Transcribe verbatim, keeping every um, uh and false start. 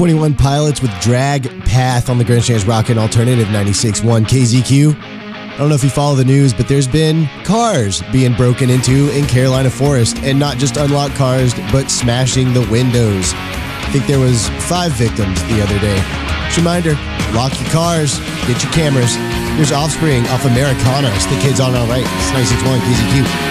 twenty-one Pilots with Drag Path on the Grandstand's Rockin' Alternative ninety-six point one K Z Q. I don't know if you follow the news, but there's been cars being broken into in Carolina Forest, and not just unlocked cars, but smashing the windows. I think there was five victims the other day. Just a reminder, lock your cars, get your cameras. Here's Offspring off Americana. It's the kids on all right. It's ninety-six point one K Z Q.